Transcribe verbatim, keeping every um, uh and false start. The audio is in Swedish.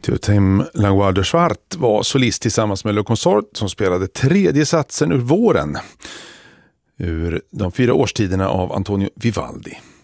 Théotin Langlois de Swart var solist tillsammans med Le Consort som spelade tredje satsen ur Våren ur de fyra årstiderna av Antonio Vivaldi.